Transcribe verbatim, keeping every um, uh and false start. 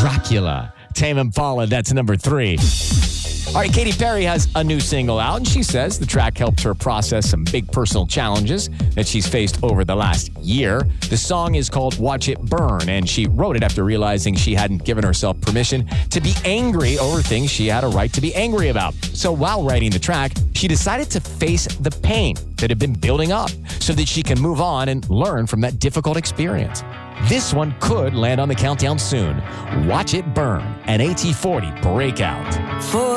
Dracula. Tame Impala, that's number three. All right, Katy Perry has a new single out, and she says the track helped her process some big personal challenges that she's faced over the last year. The song is called Watch It Burn, and she wrote it after realizing she hadn't given herself permission to be angry over things she had a right to be angry about. So while writing the track, she decided to face the pain that had been building up so that she can move on and learn from that difficult experience. This one could land on the countdown soon. Watch It Burn, an A T forty breakout. For